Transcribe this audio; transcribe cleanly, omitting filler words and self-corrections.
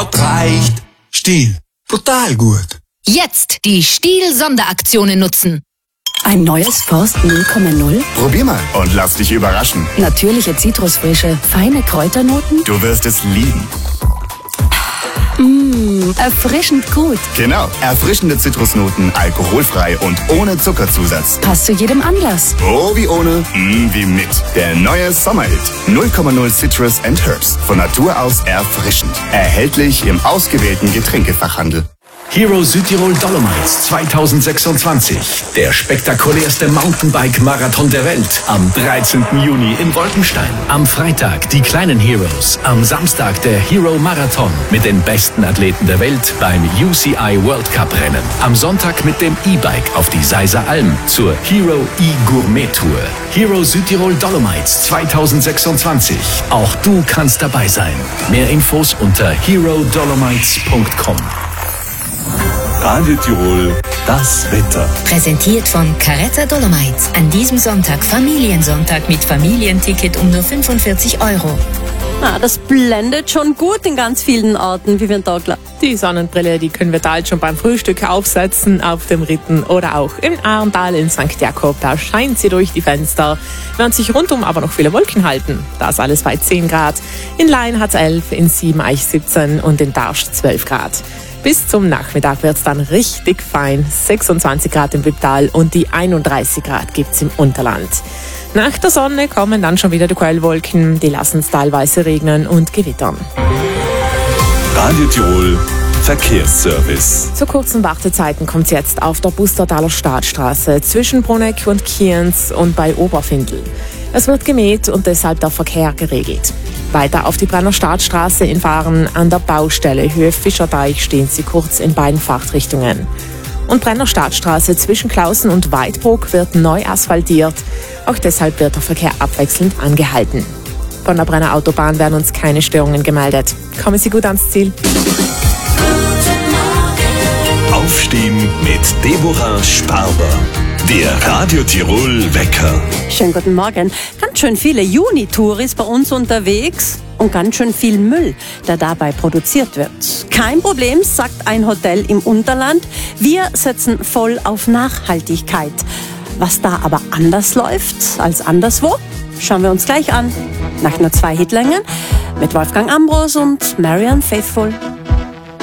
reicht. Stihl, brutal gut. Jetzt die Stihl-Sonderaktionen nutzen. Ein neues Forst 0,0? Probier mal und lass dich überraschen. Natürliche Zitrusfrische, feine Kräuternoten? Du wirst es lieben. Erfrischend gut. Genau, erfrischende Zitrusnoten, alkoholfrei und ohne Zuckerzusatz. Passt zu jedem Anlass. Oh, wie ohne, wie mit. Der neue Sommerhit. 0,0 Citrus and Herbs. Von Natur aus erfrischend. Erhältlich im ausgewählten Getränkefachhandel. Hero Südtirol Dolomites 2026. Der spektakulärste Mountainbike-Marathon der Welt. Am 13. Juni in Wolkenstein. Am Freitag die kleinen Heroes. Am Samstag der Hero Marathon mit den besten Athleten der Welt beim UCI World Cup Rennen. Am Sonntag mit dem E-Bike auf die Seiser Alm zur Hero E-Gourmet Tour. Hero Südtirol Dolomites 2026. Auch du kannst dabei sein. Mehr Infos unter herodolomites.com. Radio Tirol, das Wetter. Präsentiert von Caretta Dolomites. An diesem Sonntag Familiensonntag mit Familienticket um nur 45 €. Das blendet schon gut in ganz vielen Orten, Vivian Dogler. Die Sonnenbrille, die können wir bald schon beim Frühstück aufsetzen, auf dem Ritten oder auch im Arndal in St. Jakob. Da scheint sie durch die Fenster, während sich rundum aber noch viele Wolken halten. Das alles bei 10 Grad. In Laien hat es 11, in Siebeneich 17 und in Darsch 12 Grad. Bis zum Nachmittag wird's dann richtig fein. 26 Grad im Wipptal und die 31 Grad gibt's im Unterland. Nach der Sonne kommen dann schon wieder die Quellwolken. Die lassen es teilweise regnen und gewittern. Radio Tirol, Verkehrsservice. Zu kurzen Wartezeiten kommt es jetzt auf der Bustertaler Staatsstraße zwischen Bruneck und Kienz und bei Oberfindl. Es wird gemäht und deshalb der Verkehr geregelt. Weiter auf die Brenner Staatsstraße in Fahren an der Baustelle Höhe Fischerdeich stehen sie kurz in beiden Fahrtrichtungen. Und Brenner Staatsstraße zwischen Klausen und Weidbruck wird neu asphaltiert. Auch deshalb wird der Verkehr abwechselnd angehalten. Von der Brenner Autobahn werden uns keine Störungen gemeldet. Kommen Sie gut ans Ziel. Aufstehen mit Deborah Sparber. Der Radio Tirol Wecker. Schönen guten Morgen. Ganz schön viele Juni-Touris bei uns unterwegs und ganz schön viel Müll, der dabei produziert wird. Kein Problem, sagt ein Hotel im Unterland. Wir setzen voll auf Nachhaltigkeit. Was da aber anders läuft als anderswo, schauen wir uns gleich an. Nach nur 2 Hitlängen mit Wolfgang Ambros und Marianne Faithfull.